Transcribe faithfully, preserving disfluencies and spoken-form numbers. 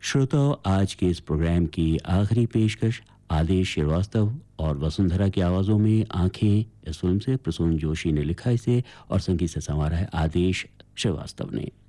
श्रोताओं, आज के इस प्रोग्राम की आखिरी पेशकश आदेश श्रीवास्तव और वसुंधरा की आवाज़ों में आंखें इस फिल्म से प्रसून जोशी ने लिखा इसे और संगीत से संवारा है आदेश श्रीवास्तव ने।